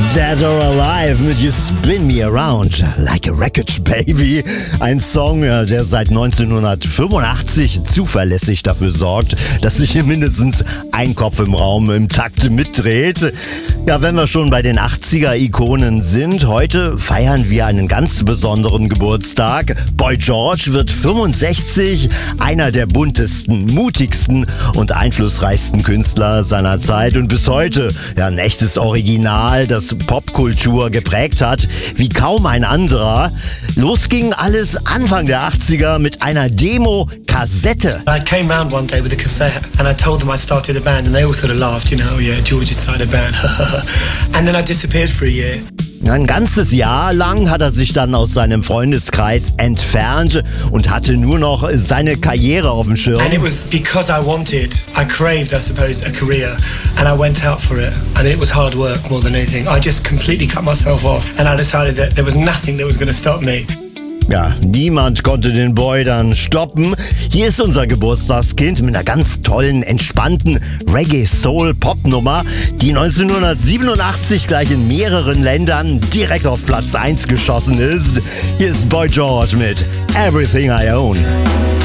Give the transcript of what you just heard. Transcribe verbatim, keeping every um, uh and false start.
Dead or Alive mit You Spin Me Around Like a Wreckage Baby. Ein Song, der seit neunzehnhundertfünfundachtzig zuverlässig dafür sorgt, dass sich hier mindestens ein Kopf im Raum im Takt mitdreht. Ja, wenn wir schon bei den achtziger-Ikonen sind, heute feiern wir einen ganz besonderen Geburtstag. Boy George wird fünfundsechzig, einer der buntesten, mutigsten und einflussreichsten Künstler seiner Zeit und bis heute ja, ein echtes Original, das Popkultur geprägt hat, wie kaum ein anderer. Los ging alles Anfang der achtziger mit einer Demo-Kassette. I came round one day with a cassette and I told them I started a band and they all sort of laughed, you know, oh yeah, George started a band. And then I disappeared for a year. Ein ganzes Jahr lang hat er sich dann aus seinem Freundeskreis entfernt und hatte nur noch seine Karriere auf dem Schirm. And it was because I wanted, I craved, I suppose, a career, and I went out for it. And it was hard work more than anything. I just completely cut myself off, and I decided that there was nothing that was going to stop me. Ja, niemand konnte den Boy dann stoppen. Hier ist unser Geburtstagskind mit einer ganz tollen, entspannten Reggae-Soul-Pop-Nummer, die neunzehnhundertsiebenundachtzig gleich in mehreren Ländern direkt auf Platz eins geschossen ist. Hier ist Boy George mit Everything I Own.